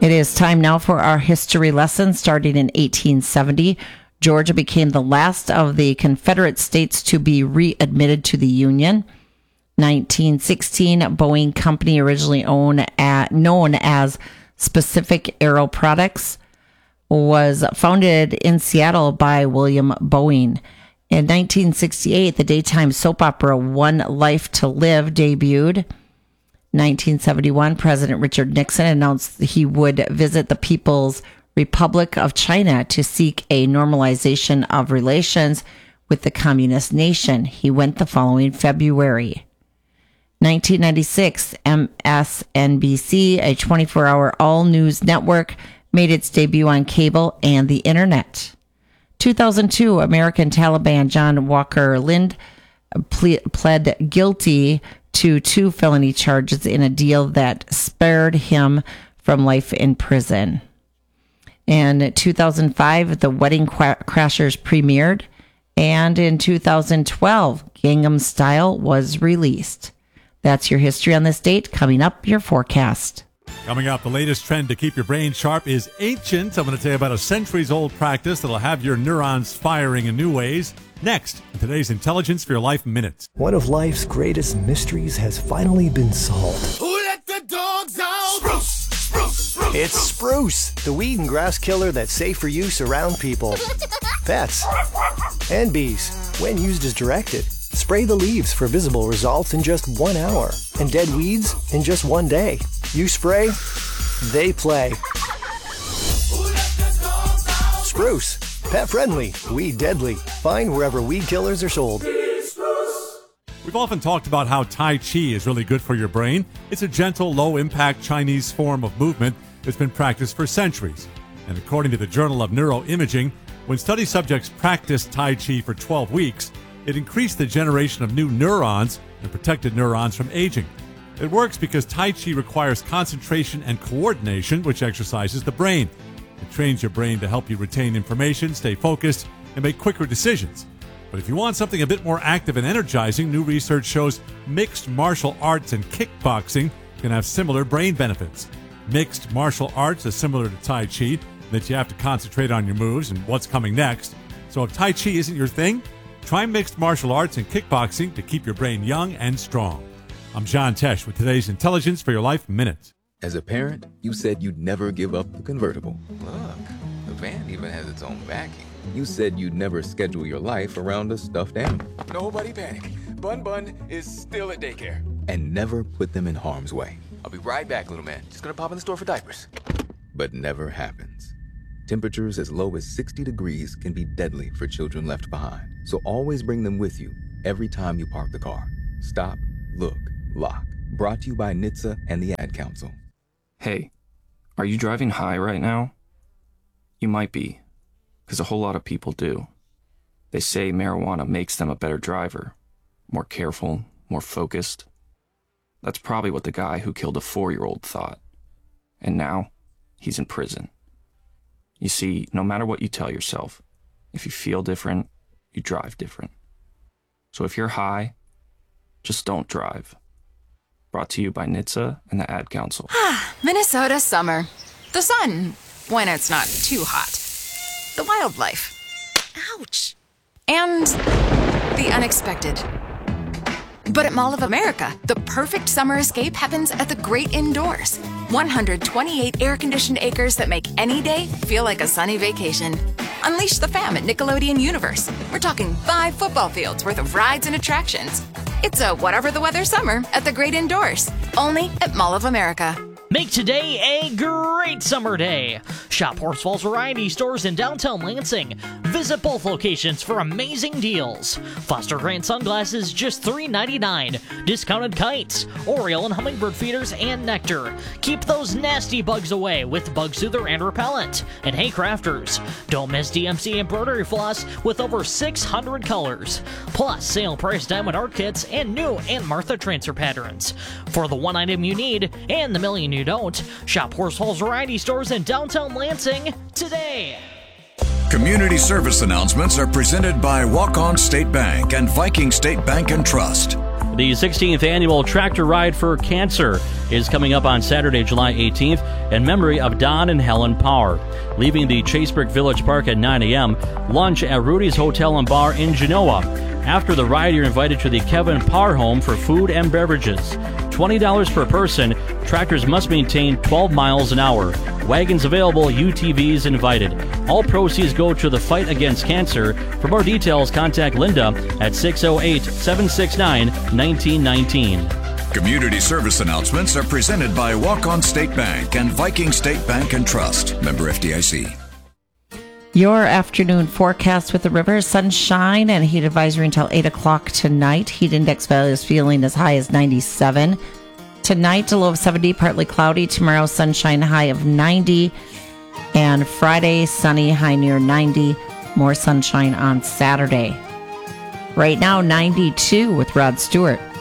It is time now for our history lesson. Starting in 1870, Georgia became the last of the Confederate states to be readmitted to the Union. 1916, Boeing Company, originally known as Specific Aero Products, was founded in Seattle by William Boeing. In 1968, the daytime soap opera One Life to Live debuted. 1971, President Richard Nixon announced he would visit the People's Republic of China to seek a normalization of relations with the communist nation. He went the following February. 1996, MSNBC, a 24-hour all-news network, made its debut on cable and the internet. 2002, American Taliban John Walker Lind pled guilty to 2 felony charges in a deal that spared him from life in prison. In 2005, The Wedding Crashers premiered, and in 2012, Gangnam Style was released. That's your history on this date. Coming up, your forecast. Coming up, the latest trend to keep your brain sharp is ancient. I'm going to tell you about a centuries-old practice that'll have your neurons firing in new ways. Next, in today's Intelligence for Your Life Minute. One of life's greatest mysteries has finally been solved. Who let the dogs out? Spruce, spruce, spruce. It's Spruce, the weed and grass killer that's safe for use around people, pets, and bees, when used as directed. Spray the leaves for visible results in just 1 hour, and dead weeds in just 1 day. You spray, they play. Spruce, pet friendly, weed deadly. Find wherever weed killers are sold. We've often talked about how Tai Chi is really good for your brain. It's a gentle, low-impact Chinese form of movement that's been practiced for centuries. And according to the Journal of Neuroimaging, when study subjects practiced Tai Chi for 12 weeks, it increased the generation of new neurons and protected neurons from aging. It works because Tai Chi requires concentration and coordination, which exercises the brain. It trains your brain to help you retain information, stay focused, and make quicker decisions. But if you want something a bit more active and energizing, new research shows mixed martial arts and kickboxing can have similar brain benefits. Mixed martial arts is similar to Tai Chi, that you have to concentrate on your moves and what's coming next. So if Tai Chi isn't your thing, try mixed martial arts and kickboxing to keep your brain young and strong. I'm John Tesh with today's Intelligence for Your Life Minute. As a parent, you said you'd never give up the convertible. Look, the van even has its own backing. You said you'd never schedule your life around a stuffed animal. Nobody panic. Bun is still at daycare. And never put them in harm's way. I'll be right back, little man. Just gonna pop in the store for diapers. But never happens. Temperatures as low as 60 degrees can be deadly for children left behind. So always bring them with you every time you park the car. Stop, look, lock. Brought to you by NHTSA and the Ad Council. Hey, are you driving high right now? You might be, because a whole lot of people do. They say marijuana makes them a better driver, more careful, more focused. That's probably what the guy who killed a 4-year-old thought. And now, he's in prison. You see, no matter what you tell yourself, if you feel different, you drive different. So if you're high, just don't drive. Brought to you by NHTSA and the Ad Council. Minnesota summer. The sun, when it's not too hot. The wildlife. Ouch. And the unexpected. But at Mall of America, the perfect summer escape happens at the great indoors. 128 air-conditioned acres that make any day feel like a sunny vacation. Unleash the fam at Nickelodeon Universe. We're talking 5 football fields worth of rides and attractions. It's a whatever the weather summer at the great indoors. Only at Mall of America. Make today a great summer day. Shop Horsfall's variety stores in downtown Lansing. Visit both locations for amazing deals. Foster Grant sunglasses just $3.99. Discounted kites, Oriole and hummingbird feeders, and nectar. Keep those nasty bugs away with Bug Soother and Repellent. And hey crafters, don't miss DMC embroidery floss with over 600 colors. Plus sale price diamond art kits and new Aunt Martha transfer patterns. For the one item you need and the million you don't, shop Horsfall's variety stores in downtown Lansing today. Community service announcements are presented by Walk-On State Bank and Viking State Bank and Trust. The 16th annual Tractor Ride for Cancer is coming up on Saturday, July 18th, in memory of Don and Helen Power. Leaving the Chasebrook Village Park at 9 a.m., lunch at Rudy's Hotel and Bar in Genoa. After the ride, you're invited to the Kevin Parr home for food and beverages. $20 per person. Tractors must maintain 12 miles an hour. Wagons available, UTVs invited. All proceeds go to the fight against cancer. For more details, contact Linda at 608-769-1919. Community service announcements are presented by Walk-On State Bank and Viking State Bank and Trust. Member FDIC. Your afternoon forecast with the river: sunshine and heat advisory until 8 o'clock tonight. Heat index values feeling as high as 97. Tonight, a low of 70, partly cloudy. Tomorrow, sunshine, high of 90. And Friday, sunny, high near 90. More sunshine on Saturday. Right now, 92 with Rod Stewart.